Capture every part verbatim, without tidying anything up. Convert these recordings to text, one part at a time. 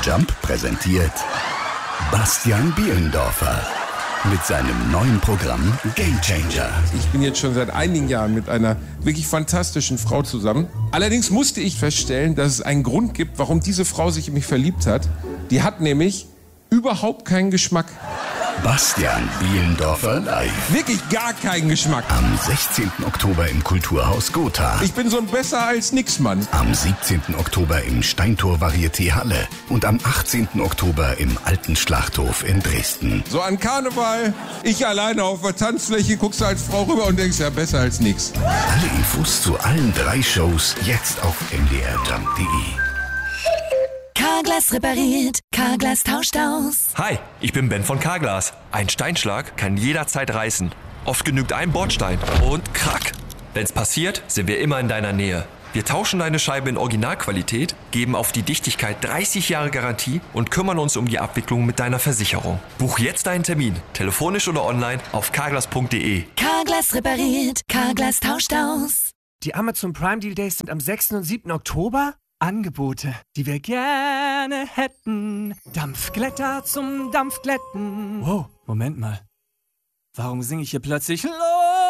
Jump präsentiert Bastian Bielendorfer mit seinem neuen Programm Game Changer. Ich bin jetzt schon seit einigen Jahren mit einer wirklich fantastischen Frau zusammen. Allerdings musste ich feststellen, dass es einen Grund gibt, warum diese Frau sich in mich verliebt hat. Die hat nämlich überhaupt keinen Geschmack. Bastian Bielendorfer live. Wirklich gar keinen Geschmack. Am sechzehnten Oktober im Kulturhaus Gotha. Ich bin so ein besser als nix Mann. Am siebzehnten Oktober im Steintor Varieté Halle. Und am achtzehnten Oktober im Alten Schlachthof in Dresden. So an Karneval, ich alleine auf der Tanzfläche, guckst du als Frau rüber und denkst, ja, besser als nix. Alle Infos zu allen drei Shows jetzt auf m d r jump punkt d e. Carglass repariert, Carglass tauscht aus. Hi, ich bin Ben von Carglass. Ein Steinschlag kann jederzeit reißen. Oft genügt ein Bordstein und krack. Wenn's passiert, sind wir immer in deiner Nähe. Wir tauschen deine Scheibe in Originalqualität, geben auf die Dichtigkeit dreißig Jahre Garantie und kümmern uns um die Abwicklung mit deiner Versicherung. Buch jetzt deinen Termin, telefonisch oder online auf carglass punkt d e. Carglass repariert, Carglass tauscht aus. Die Amazon Prime Deal Days sind am sechsten und siebten Oktober. Angebote, die wir gerne hätten. Dampfglätter zum Dampfglätten. Wow, Moment mal. Warum singe ich hier plötzlich los?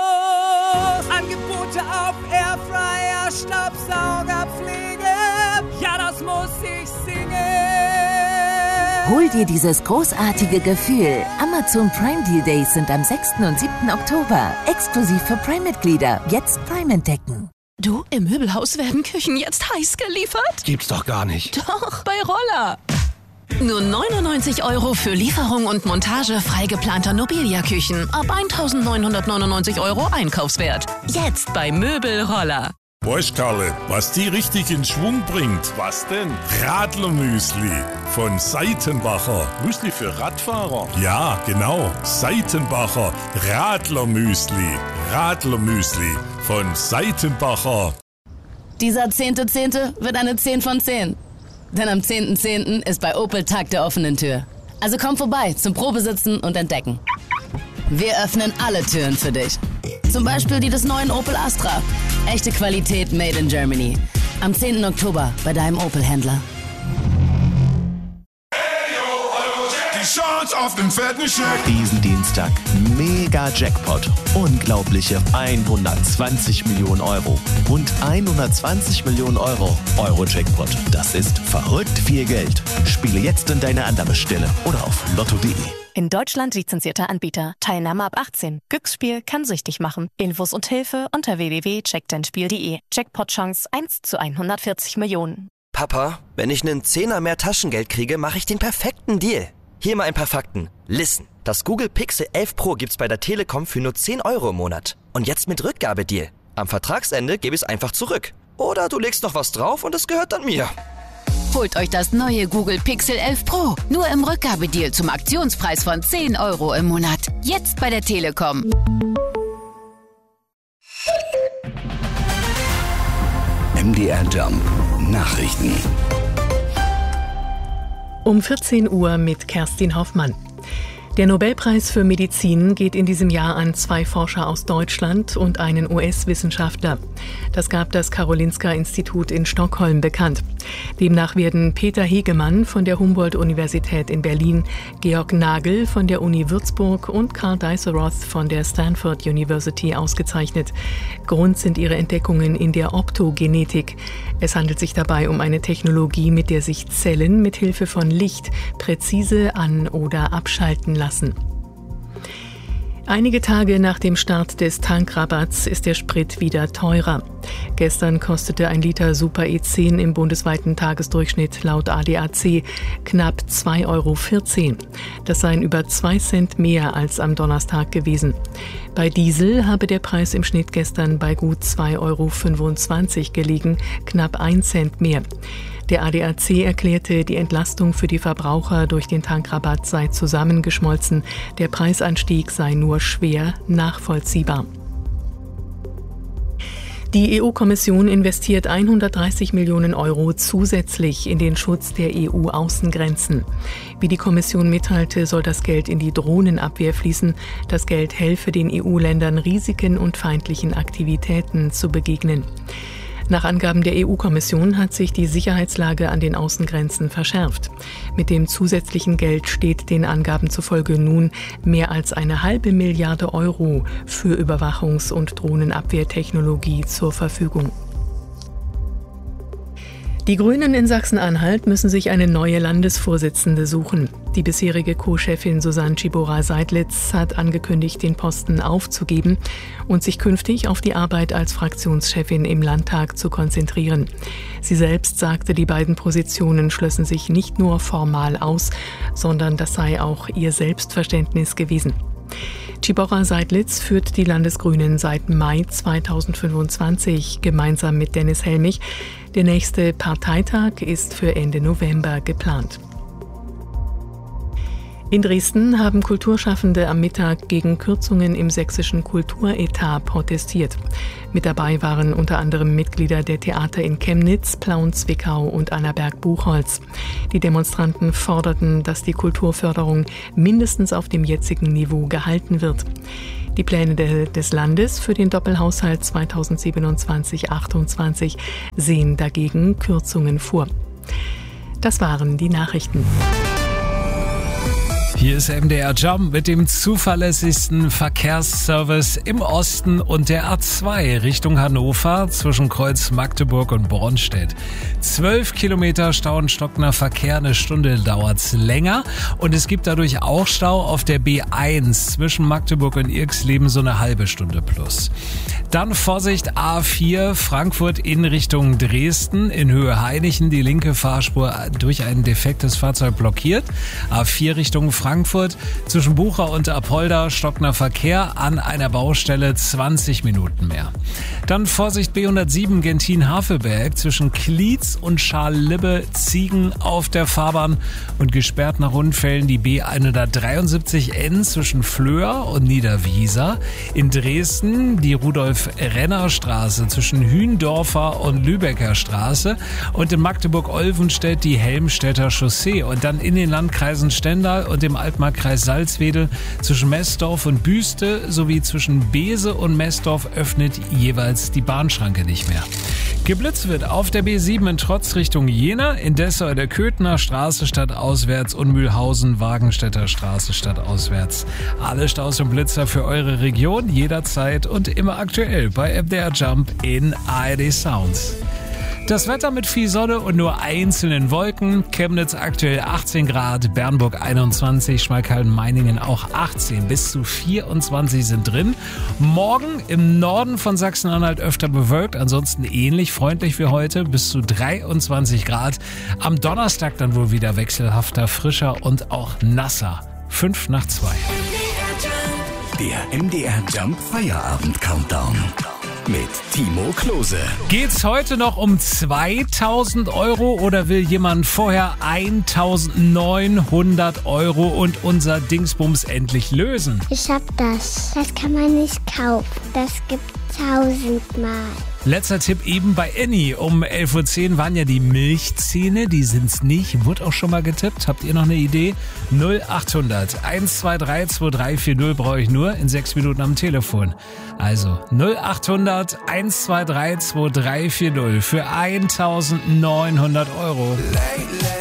Angebote auf Airfryer, Staubsaugerpflege. Ja, das muss ich singen. Hol dir dieses großartige Gefühl. Amazon Prime Deal Days sind am sechsten und siebten Oktober. Exklusiv für Prime-Mitglieder. Jetzt Prime entdecken. Du, im Möbelhaus werden Küchen jetzt heiß geliefert? Gibt's doch gar nicht. Doch, bei Roller. Nur neunundneunzig Euro für Lieferung und Montage frei geplanter Nobilia-Küchen. Ab eintausendneunhundertneunundneunzig Euro Einkaufswert. Jetzt bei Möbelroller. Weißt Karle, was die richtig in Schwung bringt? Was denn? Radlermüsli von Seitenbacher. Müsli für Radfahrer? Ja, genau. Seitenbacher Radlermüsli. Radlermüsli von Seitenbacher. Dieser zehnte Zehnte wird eine zehn von zehn. Denn am zehnten Zehnten ist bei Opel Tag der offenen Tür. Also komm vorbei zum Probesitzen und Entdecken. Wir öffnen alle Türen für dich. Zum Beispiel die des neuen Opel Astra. Echte Qualität made in Germany. Am zehnten Oktober bei deinem Opel-Händler. Die Chance auf den fetten Scheck. Diesen Dienstag mega Jackpot. Unglaubliche hundertzwanzig Millionen Euro. Rund hundertzwanzig Millionen Euro. Euro-Jackpot. Das ist verrückt viel Geld. Spiele jetzt in deine Annahmestelle oder auf lotto punkt de. In Deutschland lizenzierter Anbieter. Teilnahme ab achtzehn. Glücksspiel kann süchtig machen. Infos und Hilfe unter w w w punkt check dein spiel punkt de. Jackpot-Chance eins zu hundertvierzig Millionen. Papa, wenn ich einen Zehner mehr Taschengeld kriege, mache ich den perfekten Deal. Hier mal ein paar Fakten. Listen, das Google Pixel elf Pro gibt's bei der Telekom für nur zehn Euro im Monat. Und jetzt mit Rückgabedeal. Am Vertragsende gebe ich es einfach zurück. Oder du legst noch was drauf und es gehört dann mir. Holt euch das neue Google Pixel elf Pro. Nur im Rückgabedeal zum Aktionspreis von zehn Euro im Monat. Jetzt bei der Telekom. M D R Jump Nachrichten. Um vierzehn Uhr mit Kerstin Hoffmann. Der Nobelpreis für Medizin geht in diesem Jahr an zwei Forscher aus Deutschland und einen U S-Wissenschaftler. Das gab das Karolinska-Institut in Stockholm bekannt. Demnach werden Peter Hegemann von der Humboldt-Universität in Berlin, Georg Nagel von der Uni Würzburg und Karl Deisseroth von der Stanford University ausgezeichnet. Grund sind ihre Entdeckungen in der Optogenetik. Es handelt sich dabei um eine Technologie, mit der sich Zellen mit Hilfe von Licht präzise an- oder abschalten lassen. Einige Tage nach dem Start des Tankrabatts ist der Sprit wieder teurer. Gestern kostete ein Liter Super E zehn im bundesweiten Tagesdurchschnitt laut A D A C knapp zwei Euro vierzehn. Das seien über zwei Cent mehr als am Donnerstag gewesen. Bei Diesel habe der Preis im Schnitt gestern bei gut zwei Euro fünfundzwanzig gelegen, knapp ein Cent mehr. Der A D A C erklärte, die Entlastung für die Verbraucher durch den Tankrabatt sei zusammengeschmolzen. Der Preisanstieg sei nur schwer nachvollziehbar. Die E U-Kommission investiert hundertdreißig Millionen Euro zusätzlich in den Schutz der E U-Außengrenzen. Wie die Kommission mitteilte, soll das Geld in die Drohnenabwehr fließen. Das Geld helfe den E U-Ländern, Risiken und feindlichen Aktivitäten zu begegnen. Nach Angaben der E U-Kommission hat sich die Sicherheitslage an den Außengrenzen verschärft. Mit dem zusätzlichen Geld steht den Angaben zufolge nun mehr als eine halbe Milliarde Euro für Überwachungs- und Drohnenabwehrtechnologie zur Verfügung. Die Grünen in Sachsen-Anhalt müssen sich eine neue Landesvorsitzende suchen. Die bisherige Co-Chefin Susanne Tschibora-Seidlitz hat angekündigt, den Posten aufzugeben und sich künftig auf die Arbeit als Fraktionschefin im Landtag zu konzentrieren. Sie selbst sagte, die beiden Positionen schlössen sich nicht nur formal aus, sondern das sei auch ihr Selbstverständnis gewesen. Tschibora-Seidlitz führt die Landesgrünen seit Mai zweitausendfünfundzwanzig gemeinsam mit Dennis Helmich. Der nächste Parteitag ist für Ende November geplant. In Dresden haben Kulturschaffende am Mittag gegen Kürzungen im sächsischen Kulturetat protestiert. Mit dabei waren unter anderem Mitglieder der Theater in Chemnitz, Plauen, Zwickau und Annaberg-Buchholz. Die Demonstranten forderten, dass die Kulturförderung mindestens auf dem jetzigen Niveau gehalten wird. Die Pläne de- des Landes für den Doppelhaushalt zweitausendsiebenundzwanzig achtundzwanzig sehen dagegen Kürzungen vor. Das waren die Nachrichten. Hier ist M D R Jump mit dem zuverlässigsten Verkehrsservice im Osten und der A zwei Richtung Hannover zwischen Kreuz Magdeburg und Bronstedt. Zwölf Kilometer Stau und stockender Verkehr, eine Stunde dauert's länger und es gibt dadurch auch Stau auf der B eins zwischen Magdeburg und Irxleben, so eine halbe Stunde plus. Dann Vorsicht A vier Frankfurt in Richtung Dresden, in Höhe Hainichen, die linke Fahrspur durch ein defektes Fahrzeug blockiert. A vier Richtung Frankfurt Frankfurt zwischen Bucher und Apolda stockender Verkehr, an einer Baustelle zwanzig Minuten mehr. Dann Vorsicht B hundertsieben Gentin-Havelberg zwischen Klietz und Scharlibbe-Ziegen auf der Fahrbahn und gesperrt nach Unfällen die B hundertdreiundsiebzig N zwischen Flöhr und Niederwieser. In Dresden die Rudolf-Renner-Straße zwischen Hündorfer und Lübecker Straße und in Magdeburg-Olvenstedt die Helmstedter Chaussee und dann in den Landkreisen Stendal und dem Altmarkkreis Salzwedel zwischen Messdorf und Büste sowie zwischen Bese und Messdorf öffnet jeweils die Bahnschranke nicht mehr. Geblitzt wird auf der B sieben in Trotz Richtung Jena, in Dessau der Köthener Straße stadtauswärts und Mühlhausen Wagenstädter Straße stadtauswärts. Alle Staus und Blitzer für eure Region jederzeit und immer aktuell bei M D R Jump in A R D Sounds. Das Wetter mit viel Sonne und nur einzelnen Wolken. Chemnitz aktuell achtzehn Grad, Bernburg einundzwanzig, Schmalkalden-Meiningen auch achtzehn, bis zu vierundzwanzig sind drin. Morgen im Norden von Sachsen-Anhalt öfter bewölkt, ansonsten ähnlich freundlich wie heute, bis zu dreiundzwanzig Grad. Am Donnerstag dann wohl wieder wechselhafter, frischer und auch nasser. fünf nach zwei. Der M D R Jump Feierabend Countdown. Mit Timo Klose. Geht's heute noch um zweitausend Euro oder will jemand vorher eintausendneunhundert Euro und unser Dingsbums endlich lösen? Ich hab das. Das kann man nicht kaufen. Das gibt tausendmal. Letzter Tipp eben bei Annie. Um elf Uhr zehn waren ja die Milchzähne, die sind's nicht. Wurde auch schon mal getippt. Habt ihr noch eine Idee? null achthundert eins zwei drei zwei drei vier null brauche ich nur in sechs Minuten am Telefon. Also null achthundert eins zwei drei zwei drei vier null für eintausendneunhundert Euro.